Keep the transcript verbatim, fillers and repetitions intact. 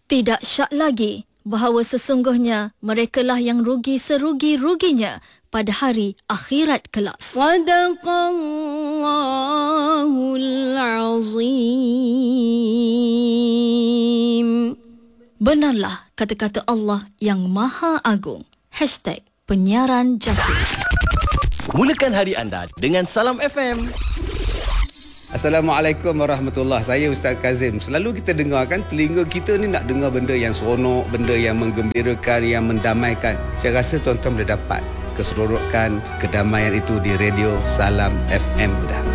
Tidak syak lagi bahawa sesungguhnya merekalah yang rugi serugi-ruginya pada hari akhirat kelak. Sadaqallahul azim. Benarlah kata-kata Allah yang Maha Agung. Hashtag penyiaran Jaki. Mulakan hari anda dengan Salam F M. Assalamualaikum warahmatullahi. Saya Ustaz Kazim. Selalu kita dengarkan, telinga kita ni nak dengar benda yang seronok, benda yang menggembirakan, yang mendamaikan. Saya rasa tuan-tuan boleh dapat keseronokan, kedamaian itu di radio Salam F M dah.